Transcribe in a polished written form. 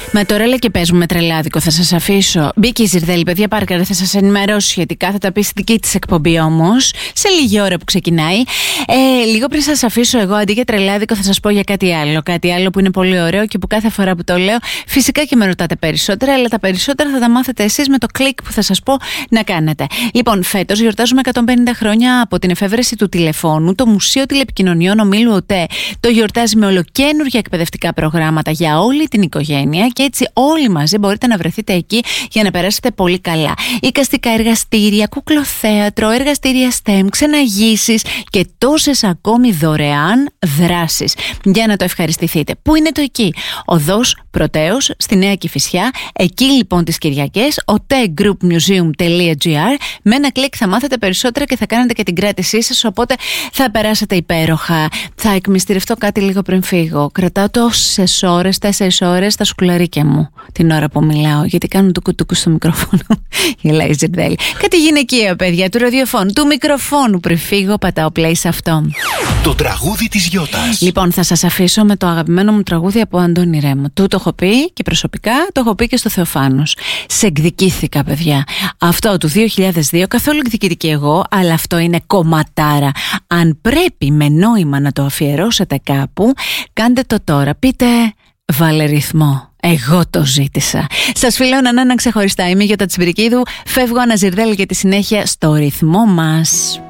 Μα τώρα λέει και πες μου με τρελάδικο, θα σας αφήσω. Μπήκε η Ζιρδέλη, παιδιά, πάρκαρε, θα σας ενημερώσω σχετικά. Θα τα πει στη δική της εκπομπή όμως, σε λίγη ώρα που ξεκινάει. Λίγο πριν σας αφήσω, εγώ αντί για τρελάδικο θα σας πω για κάτι άλλο. Κάτι άλλο που είναι πολύ ωραίο και που κάθε φορά που το λέω, φυσικά και με ρωτάτε περισσότερα, αλλά τα περισσότερα θα τα μάθετε εσείς με το κλικ που θα σας πω να κάνετε. Λοιπόν, φέτος γιορτάζουμε 150 χρόνια από την εφεύρεση του τηλεφώνου. Το Μουσείο Τηλεπικοινωνιών Ομίλου ΟΤΕ το γιορτάζει με ολοκαίνουργια εκπαιδευτικά προγράμματα για όλη την οικογένεια και έτσι όλοι μαζί μπορείτε να βρεθείτε εκεί για να περάσετε πολύ καλά. Εικαστικά εργαστήρια, κουκλοθέατρο, εργαστήρια STEM, ξεναγήσεις και τόσες ακόμη δωρεάν δράσεις για να το ευχαριστηθείτε. Πού είναι το εκεί? Οδός Πρωτέως στη Νέα Κηφισιά. Εκεί λοιπόν τις Κυριακές, otegroupmuseum.gr. Με ένα κλικ θα μάθετε περισσότερα και θα κάνετε και την κράτησή σας, οπότε θα περάσετε υπέροχα. Θα εκμυστηρευτώ κάτι λίγο πριν φύγω. Κρατάω τόσες ώρες, 4 ώρες τα σουκλαρίκια μου την ώρα που μιλάω, γιατί κάνουν το κουτούκου στο μικρόφωνο. Γελάει η Ζιρδέλη. Κάτι γυναικείο, παιδιά, του ραδιοφώνου, του μικροφώνου. Πριν φύγω, πατάω play σε αυτό. Το τραγούδι της Γιώτας. Λοιπόν, θα σας αφήσω με το αγαπημένο μου τραγούδι από Αντώνη Ρέμο. Του το έχω πει και προσωπικά, το έχω πει και στο Θεοφάνος. Σε εκδικήθηκα, παιδιά. Αυτό του 2002, καθόλου εκδικητική εγώ, αλλά αυτό είναι κομματάρα. Αν πρέπει με νόημα να το αφιερώσετε κάπου, κάντε το τώρα. Πείτε, βάλε ρυθμό. Εγώ το ζήτησα. Σας φιλώ να ξεχωριστά. Είμαι η Γιώτα Τσιμπυρικίδου. Φεύγω, Αναζιρδέλη, για τη συνέχεια στο ρυθμό μας.